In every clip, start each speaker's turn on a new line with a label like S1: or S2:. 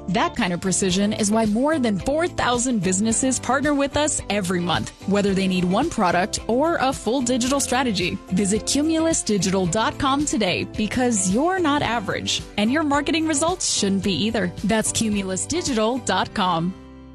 S1: That kind of precision is why more than 4,000 businesses partner with us every month, whether they need one product or a full digital strategy. Visit cumulusdigital.com today because you're not average, and your marketing results shouldn't be either. That's cumulusdigital.com.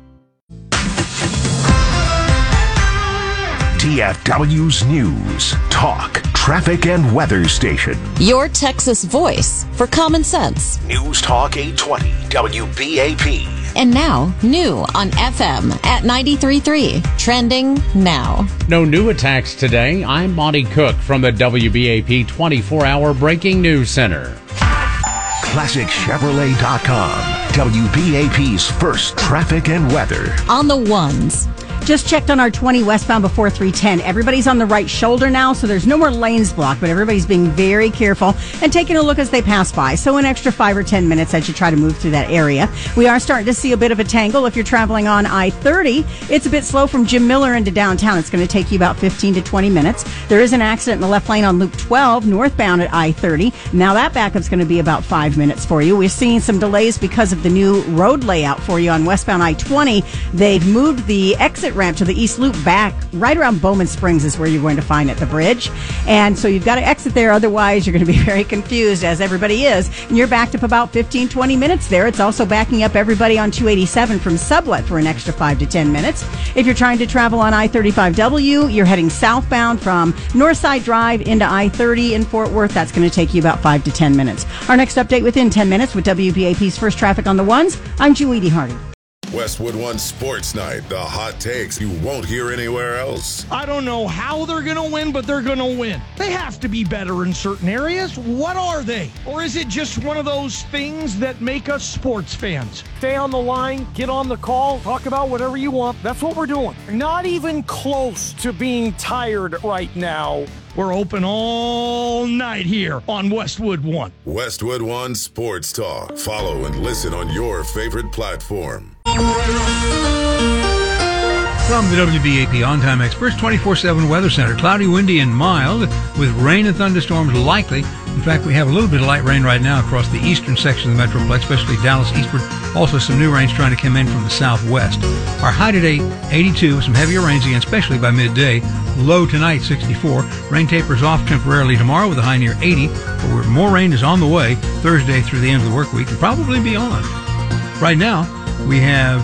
S2: TFW's News, Talk, Traffic and Weather Station.
S3: Your Texas voice for common sense.
S2: News Talk 820 WBAP.
S3: And now, new on FM at 93.3. Trending now.
S4: No new attacks today. I'm Monty Cook from the WBAP 24-hour Breaking News Center.
S2: ClassicChevrolet.com. WBAP's first traffic and weather.
S3: On the ones.
S5: Just checked on our 20 westbound before 310. Everybody's on the right shoulder now, so there's no more lanes blocked, but everybody's being very careful and taking a look as they pass by. So an extra 5 or 10 minutes as you try to move through that area. We are starting to see a bit of a tangle if you're traveling on I-30. It's a bit slow from Jim Miller into downtown. It's going to take you about 15 to 20 minutes. There is an accident in the left lane on Loop 12, northbound at I-30. Now that backup's going to be about 5 minutes for you. We're seeing some delays because of the new road layout for you on westbound I-20. They've moved the exit ramp to the East Loop back right around Bowman Springs is where you're going to find it, the bridge. And so you've got to exit there. Otherwise, you're going to be very confused, as everybody is. And you're backed up about 15, 20 minutes there. It's also backing up everybody on 287 from Sublet for an extra 5 to 10 minutes. If you're trying to travel on I-35W, you're heading southbound from Northside Drive into I-30 in Fort Worth. That's going to take you about 5 to 10 minutes. Our next update within 10 minutes with WBAP's First Traffic on the Ones. I'm Judy Hardy.
S6: Westwood One Sports Night, the hot takes you won't hear anywhere else.
S7: I don't know how they're going to win, but they're going to win. They have to be better in certain areas. What are they? Or is it just one of those things that make us sports fans? Stay on the line, get on the call, talk about whatever you want. That's what we're doing. Not even close to being tired right now. We're open all night here on Westwood One.
S6: Westwood One Sports Talk. Follow and listen on your favorite platform.
S8: From the WBAP On-Time Experts 24/7 Weather Center. Cloudy, windy, and mild with rain and thunderstorms likely. In fact, we have a little bit of light rain right now across the eastern section of the Metroplex, especially Dallas eastward. Also, some new rain's trying to come in from the southwest. Our high today, 82, with some heavier rains again, especially by midday. Low tonight, 64. Rain tapers off temporarily tomorrow with a high near 80. But more rain is on the way Thursday through the end of the work week and probably beyond. Right now, we have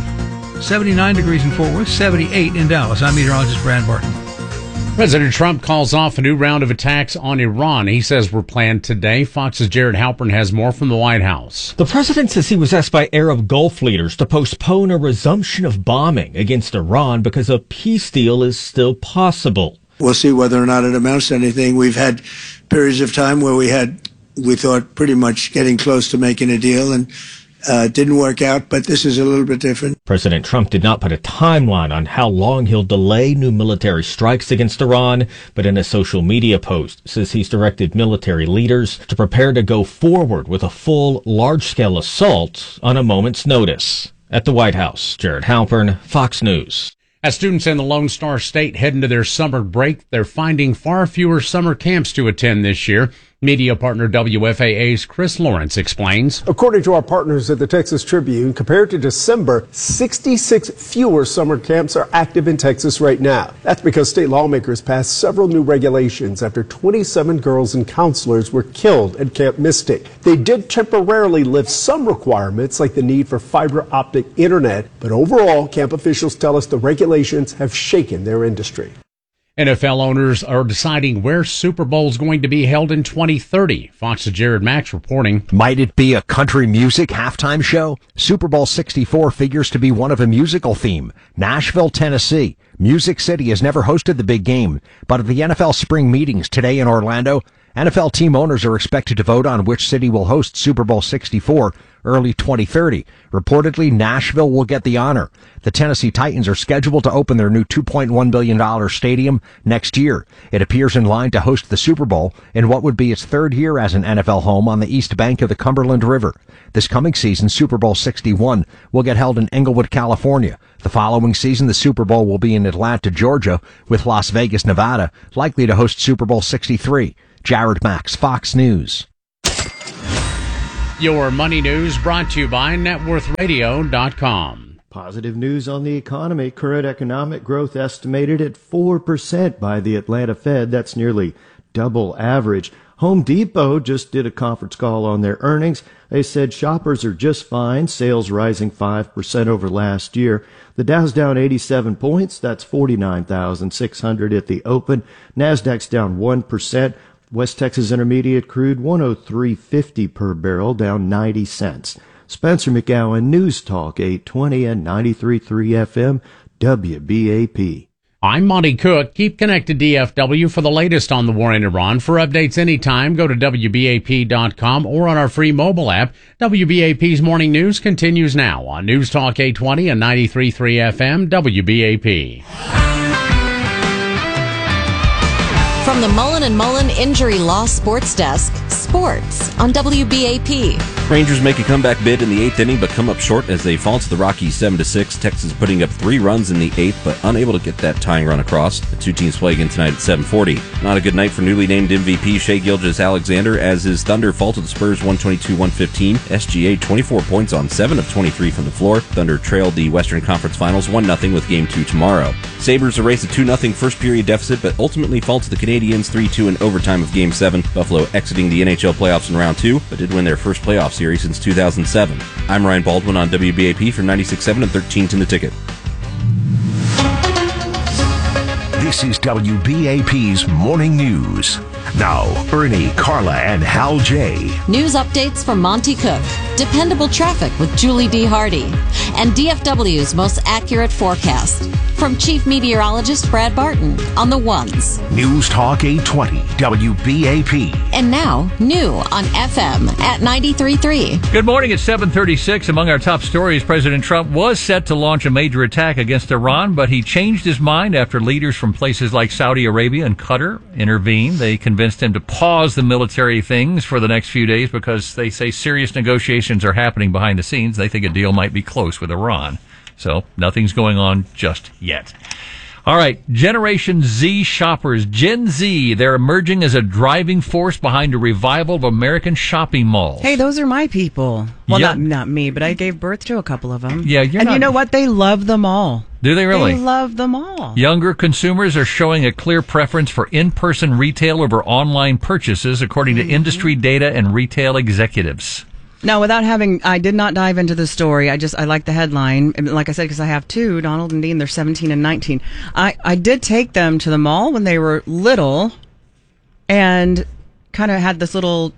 S8: 79 degrees in Fort Worth, 78 in Dallas. I'm meteorologist Brad Barton.
S4: President Trump calls off a new round of attacks on Iran. He says were planned today. Fox's Jared Halpern has more from the White House.
S9: The president says he was asked by Arab Gulf leaders to postpone a resumption of bombing against Iran because a peace deal is still possible.
S10: We'll see whether or not it amounts to anything. We've had periods of time where we thought pretty much getting close to making a deal, and didn't work out, but this is a little bit different.
S9: President Trump did not put a timeline on how long he'll delay new military strikes against Iran, but in a social media post says he's directed military leaders to prepare to go forward with a full, large-scale assault on a moment's notice. At the White House, Jared Halpern, Fox News.
S4: As students in the Lone Star State head into their summer break, they're finding far fewer summer camps to attend this year. Media partner WFAA's Chris Lawrence explains.
S11: According to our partners at the Texas Tribune, compared to December, 66 fewer summer camps are active in Texas right now. That's because state lawmakers passed several new regulations after 27 girls and counselors were killed at Camp Mystic. They did temporarily lift some requirements like the need for fiber optic internet, but overall, camp officials tell us the regulations have shaken their industry.
S4: NFL owners are deciding where Super Bowl is going to be held in 2030. Fox's Jared Max reporting.
S12: Might it be a country music halftime show? Super Bowl 64 figures to be one of a musical theme. Nashville, Tennessee. Music City has never hosted the big game, but at the NFL spring meetings today in Orlando, NFL team owners are expected to vote on which city will host Super Bowl 64 early 2030. Reportedly, Nashville will get the honor. The Tennessee Titans are scheduled to open their new $2.1 billion stadium next year. It appears in line to host the Super Bowl in what would be its third year as an NFL home on the east bank of the Cumberland River. This coming season, Super Bowl 61 will get held in Englewood, California. The following season, the Super Bowl will be in Atlanta, Georgia, with Las Vegas, Nevada, likely to host Super Bowl 63. Jared Max, Fox News.
S4: Your money news brought to you by networthradio.com.
S13: Positive news on the economy. Current economic growth estimated at 4% by the Atlanta Fed. That's nearly double average. Home Depot just did a conference call on their earnings. They said shoppers are just fine, sales rising 5% over last year. The Dow's down 87 points. That's 49,600 at the open. NASDAQ's down 1%. West Texas Intermediate crude 103.50 per barrel, down 90 cents. Spencer McGowan, News Talk 820 and 93.3 FM, WBAP.
S4: I'm Monty Cook. Keep connected DFW for the latest on the war in Iran. For updates anytime, go to WBAP.com or on our free mobile app. WBAP's Morning News continues now on News Talk 820 and 93.3 FM, WBAP.
S3: From the Mullen & Mullen Injury Law Sports Desk, sports on WBAP.
S14: Rangers make a comeback bid in the 8th inning, but come up short as they fall to the Rockies 7-6. Texas putting up 3 runs in the 8th, but unable to get that tying run across. The two teams play again tonight at 7:40. Not a good night for newly named MVP Shai Gilgeous-Alexander as his Thunder fall to the Spurs 122-115. SGA 24 points on 7 of 23 from the floor. Thunder trailed the Western Conference Finals 1-0 with Game 2 tomorrow. Sabres erase a 2-0 first period deficit, but ultimately fall to the Canadiens 3-2 in overtime of Game 7. Buffalo exiting the NHL playoffs in round 2, but did win their first playoff series since 2007. I'm Ryan Baldwin on WBAP for 96.7 and 13 to the ticket.
S2: This is WBAP's Morning News. Now, Ernie, Carla, and Hal J.
S3: News updates from Monty Cook, dependable traffic with Julie D. Hardy, and DFW's most accurate forecast. From Chief Meteorologist Brad Barton on the ones.
S2: News Talk 820, WBAP.
S3: And now, new on FM at 93.3.
S15: Good morning, it's 7:36. Among our top stories, President Trump was set to launch a major attack against Iran, but he changed his mind after leaders from places like Saudi Arabia and Qatar intervened. They convinced him to pause the military things for the next few days because they say serious negotiations are happening behind the scenes. They think a deal might be close with Iran. So nothing's going on just yet. All right, Generation Z shoppers, Gen Z, they're emerging as a driving force behind a revival of American shopping malls.
S16: Hey, those are my people. Well,
S15: Yeah.
S16: not me, but I gave birth to a couple of them.
S15: Yeah,
S16: and you know what? They love them all.
S15: Do they really?
S16: They love them all.
S15: Younger consumers are showing a clear preference for in-person retail over online purchases, according to industry data and retail executives.
S16: Now, I did not dive into the story. I like the headline. And like I said, because I have two, Donald and Dean, they're 17 and 19. I did take them to the mall when they were little and kind of had this little,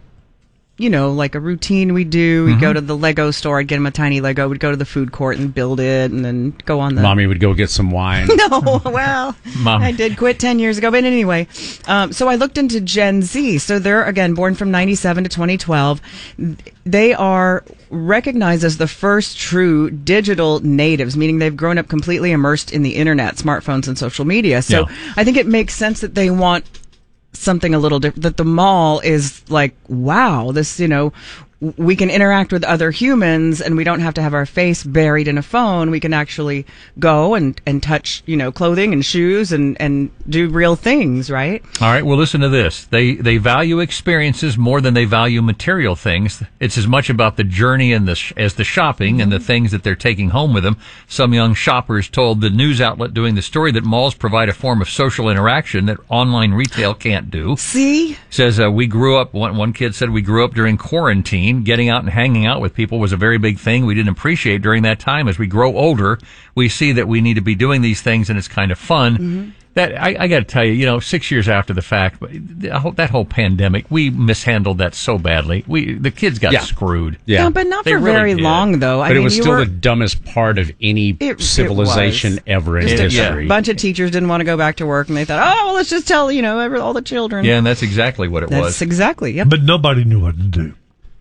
S16: like a routine we do. We'd go to the Lego store. I'd get them a tiny Lego. We'd go to the food court and build it and then go on the...
S4: Mommy would go get some wine.
S16: No, well, I did quit 10 years ago. But anyway, so I looked into Gen Z. So they're, again, born from 97 to 2012. They are recognized as the first true digital natives, meaning they've grown up completely immersed in the internet, smartphones, and social media. So I think it makes sense that they want something a little different, that the mall is like, wow, this, we can interact with other humans and we don't have to have our face buried in a phone. We can actually go and touch, clothing and shoes and do real things, right?
S15: All right, well, listen to this. They value experiences more than they value material things. It's as much about the journey and as the shopping and the things that they're taking home with them. Some young shoppers told the news outlet doing the story that malls provide a form of social interaction that online retail can't do.
S16: See?
S15: Says, we grew up, one kid said, we grew up during quarantine. Getting out and hanging out with people was a very big thing we didn't appreciate during that time. As we grow older, we see that we need to be doing these things, and it's kind of fun.
S16: Mm-hmm.
S15: That I got to tell you, 6 years after the fact, that whole pandemic, we mishandled that so badly. The kids got screwed.
S4: Yeah,
S16: no, but not for very long, though.
S4: But it was still the dumbest part of any civilization ever in history.
S16: A bunch of teachers didn't want to go back to work, and they thought, well, let's just tell all the children.
S15: Yeah, and that's exactly what it was.
S16: That's exactly. Yep.
S17: But nobody knew what to do.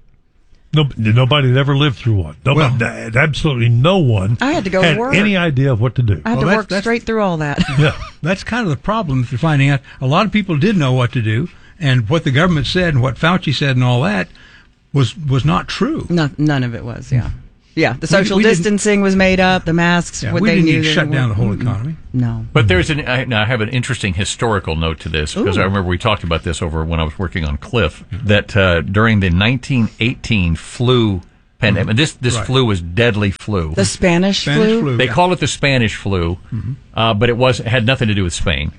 S17: Nobody had ever lived through one. Absolutely no one
S16: I had to go
S17: had
S16: to work.
S17: any idea of what to do.
S16: I had to work straight through all that.
S17: Yeah.
S8: That's kind of the problem that you're finding out. A lot of people did know what to do, and what the government said and what Fauci said and all that was not true.
S16: No, none of it was, yeah. Yeah, the social distancing was made up. The masks.
S8: Yeah, we didn't need to shut down the whole economy.
S16: No.
S15: But there's I have an interesting historical note to this because I remember we talked about this over when I was working on Cliff, that during the 1918 flu pandemic, this flu was deadly flu.
S16: The Spanish flu?
S15: They call it the Spanish flu, but it had nothing to do with Spain.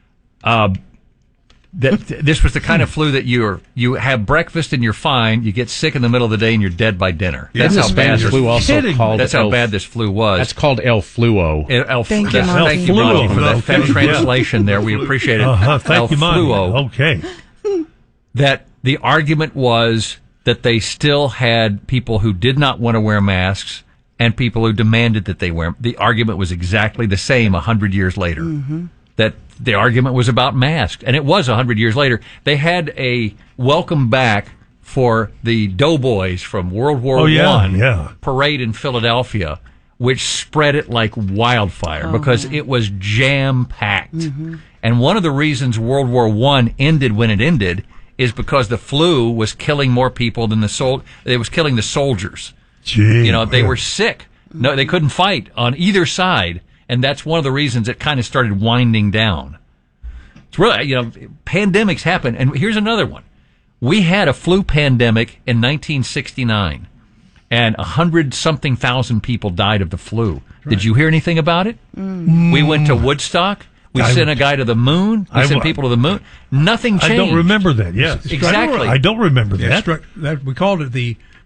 S15: This was the kind of flu that you have breakfast and you're fine. You get sick in the middle of the day and you're dead by dinner.
S4: That's how bad this flu
S15: That's how bad this flu was.
S4: That's called El Fluo.
S15: Thank you, Monty, for that translation there. We appreciate it.
S17: Thank you, Monty.
S15: Fluo.
S17: Okay.
S15: That the argument was that they still had people who did not want to wear masks and people who demanded that they wear them. The argument was exactly the same 100 years later. That the argument was about masks, and it was 100 years later. They had a welcome back for the doughboys from World War I parade in Philadelphia, which spread it like wildfire because it was jam-packed. And one of the reasons World War I ended when it ended is because the flu was killing more people than it was killing the soldiers.
S17: Gee,
S15: they were sick. No, they couldn't fight on either side. And that's one of the reasons it kind of started winding down. It's really, pandemics happen. And here's another one. We had a flu pandemic in 1969, and 100-something thousand people died of the flu. Right. Did you hear anything about it? We went to Woodstock. We sent a guy to the moon. We sent people to the moon. Nothing changed.
S17: I don't remember that. Yes,
S15: exactly.
S17: I don't remember that.
S8: We called it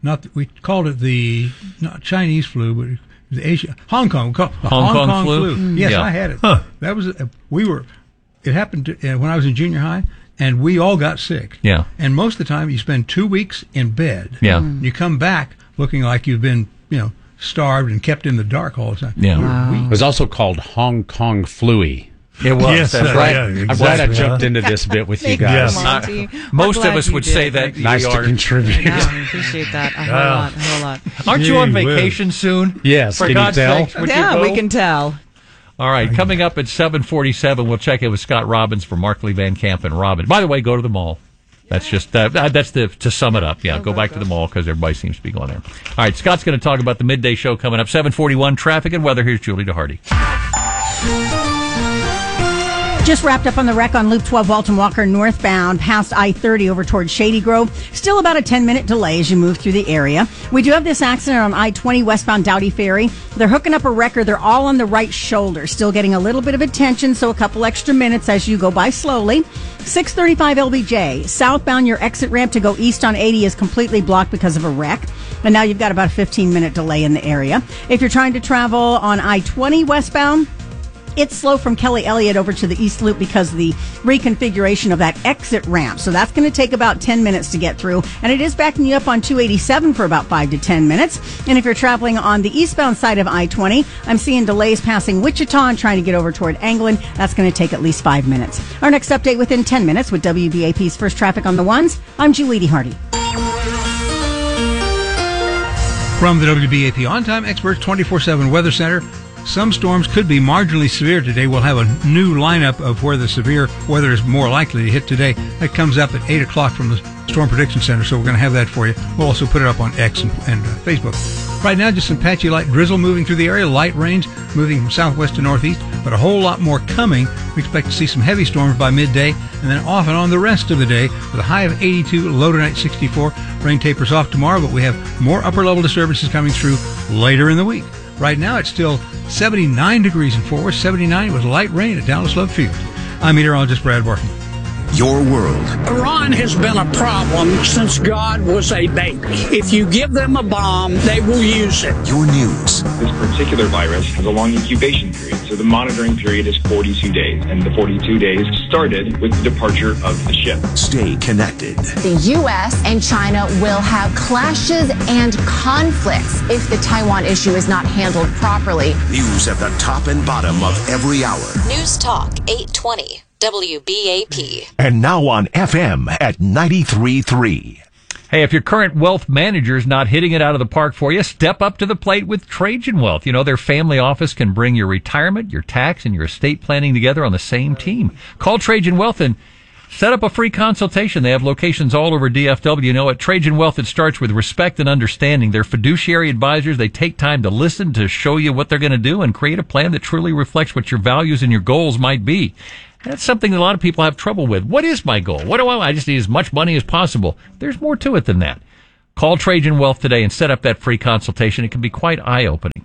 S8: the not Chinese flu, but Asia, Hong Kong.
S15: Hong Kong flu.
S8: Yes, I had it. That was it happened when I was in junior high, and we all got sick.
S15: Yeah.
S8: And most of the time, you spend 2 weeks in bed.
S15: Yeah.
S8: You come back looking like you've been, starved and kept in the dark all the time.
S15: Yeah. Wow.
S4: It was also called Hong Kong Fluey.
S15: It was.
S17: Yes,
S15: that's right.
S17: Yeah, exactly.
S4: I'm glad I jumped into this bit with you guys.
S15: Most of us would say that.
S4: Nice to contribute.
S16: I appreciate that a whole lot.
S15: Aren't you on vacation soon?
S4: Yes.
S15: For
S4: can
S15: God's
S4: you tell?
S15: sakes,
S16: we can tell.
S15: All right, coming up at 7:47, we'll check in with Scott Robbins for Markley Van Camp and Robin. By the way, go to the mall. That's just to sum it up. Yeah, go back to the mall because everybody seems to be going there. All right, Scott's going to talk about the midday show coming up. 7:41 traffic and weather. Here's Julie DeHardy.
S5: Just wrapped up on the wreck on Loop 12 Walton Walker northbound past I-30 over towards Shady Grove. Still about a 10-minute delay as you move through the area. We do have this accident on I-20 westbound Doughty Ferry. They're hooking up a wrecker. They're all on the right shoulder. Still getting a little bit of attention, so a couple extra minutes as you go by slowly. 635 LBJ. Southbound, your exit ramp to go east on 80 is completely blocked because of a wreck. And now you've got about a 15-minute delay in the area. If you're trying to travel on I-20 westbound, it's slow from Kelly Elliott over to the East Loop because of the reconfiguration of that exit ramp. So that's going to take about 10 minutes to get through. And it is backing you up on 287 for about 5 to 10 minutes. And if you're traveling on the eastbound side of I-20, I'm seeing delays passing Wichita and trying to get over toward Anglin. That's going to take at least 5 minutes. Our next update within 10 minutes with WBAP's First Traffic on the Ones. I'm Julie DeHardy.
S8: From the WBAP On-Time Experts 24/7 Weather Center, some storms could be marginally severe today. We'll have a new lineup of where the severe weather is more likely to hit today. That comes up at 8 o'clock from the Storm Prediction Center, so we're going to have that for you. We'll also put it up on X and Facebook. Right now, just some patchy light drizzle moving through the area, light rains moving from southwest to northeast, but a whole lot more coming. We expect to see some heavy storms by midday, and then off and on the rest of the day with a high of 82, low tonight 64. Rain tapers off tomorrow, but we have more upper-level disturbances coming through later in the week. Right now, it's still 79 degrees in Fort Worth, 79 with light rain at Dallas Love Field. I'm meteorologist Brad Barton.
S18: Your world.
S19: Iran has been a problem since God was a baby. If you give them a bomb, they will use it.
S18: Your news.
S20: This particular virus has a long incubation period, so the monitoring period is 42 days, and the 42 days started with the departure of the ship.
S18: Stay connected.
S21: The U.S. and China will have clashes and conflicts if the Taiwan issue is not handled properly.
S18: News at the top and bottom of every hour.
S3: News Talk 820. WBAP.
S2: And now on FM at 93.3.
S15: Hey, if your current wealth manager is not hitting it out of the park for you, step up to the plate with Trajan Wealth. You know, their family office can bring your retirement, your tax, and your estate planning together on the same team. Call Trajan Wealth and Set up a free consultation. They have locations all over DFW. You know, at Trajan Wealth, it starts with respect and understanding. They're fiduciary advisors. They take time to listen, to show you what they're going to do, and create a plan that truly reflects what your values and your goals might be. That's something that a lot of people have trouble with. What is my goal? What do I want? I just need as much money as possible. There's more to it than that. Call Trajan Wealth today and set up that free consultation. It can be quite eye-opening.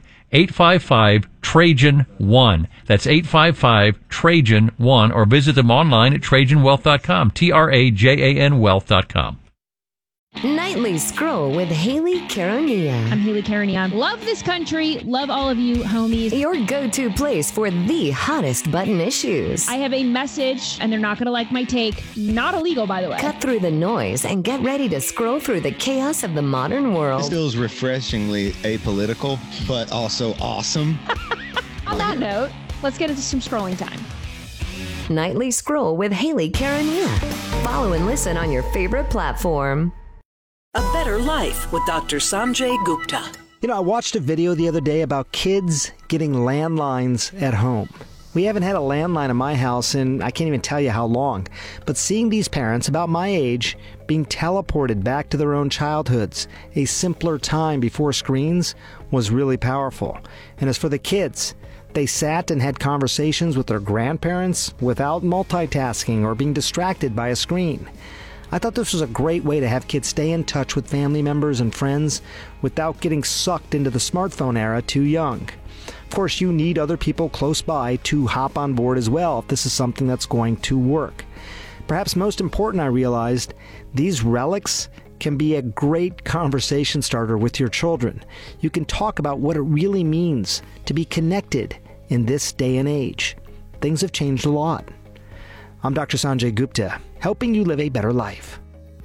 S15: 855-TRAJAN-1. That's 855-TRAJAN-1, or visit them online at TrajanWealth.com, TRAJAN Wealth.com.
S1: Nightly Scroll with Haley Caronia.
S22: I'm Haley Caronia. Love this country. Love all of you, homies.
S1: Your go-to place for the hottest button issues.
S22: I have a message, and they're not going to like my take. Not illegal, by the way.
S1: Cut through the noise and get ready to scroll through the chaos of the modern world.
S23: This feels refreshingly apolitical, but also awesome.
S22: On that note, let's get into some scrolling time.
S1: Nightly Scroll with Haley Caronia. Follow and listen on your favorite platform.
S24: A Better Life with Dr. Sanjay Gupta.
S25: You know, I watched a video the other day about kids getting landlines at home. We haven't had a landline in my house in I can't even tell you how long. But seeing these parents about my age being teleported back to their own childhoods, a simpler time before screens, was really powerful. And as for the kids, they sat and had conversations with their grandparents without multitasking or being distracted by a screen. I thought this was a great way to have kids stay in touch with family members and friends without getting sucked into the smartphone era too young. Of course, you need other people close by to hop on board as well if this is something that's going to work. Perhaps most important, I realized, these relics can be a great conversation starter with your children. You can talk about what it really means to be connected in this day and age. Things have changed a lot. I'm Dr. Sanjay Gupta, helping you live a better life.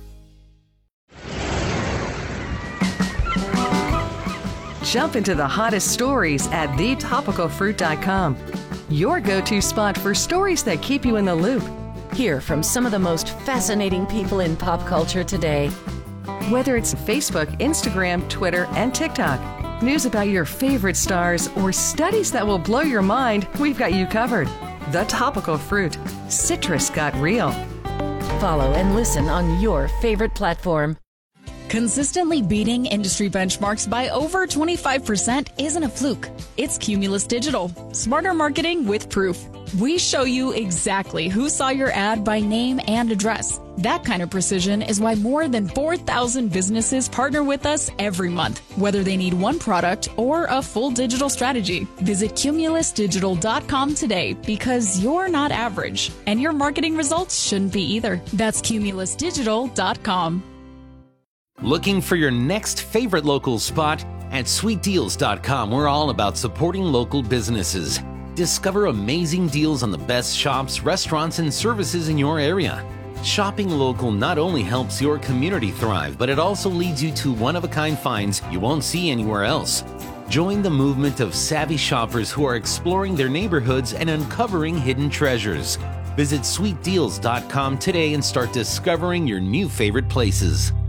S26: Jump into the hottest stories at thetopicalfruit.com. Your go-to spot for stories that keep you in the loop.
S21: Hear from some of the most fascinating people in pop culture today.
S26: Whether it's Facebook, Instagram, Twitter, and TikTok, news about your favorite stars, or studies that will blow your mind, we've got you covered. The Topical Fruit. Citrus got real.
S21: Follow and listen on your favorite platform.
S27: Consistently beating industry benchmarks by over 25% isn't a fluke. It's Cumulus Digital. Smarter marketing with proof. We show you exactly who saw your ad by name and address. That kind of precision is why more than 4,000 businesses partner with us every month, whether they need one product or a full digital strategy. Visit cumulusdigital.com today, because you're not average, and your marketing results shouldn't be either. That's cumulusdigital.com.
S28: Looking for your next favorite local spot? At sweetdeals.com, we're all about supporting local businesses. Discover amazing deals on the best shops, restaurants, and services in your area. Shopping local not only helps your community thrive, but it also leads you to one-of-a-kind finds you won't see anywhere else. Join the movement of savvy shoppers who are exploring their neighborhoods and uncovering hidden treasures. Visit sweetdeals.com today and start discovering your new favorite places.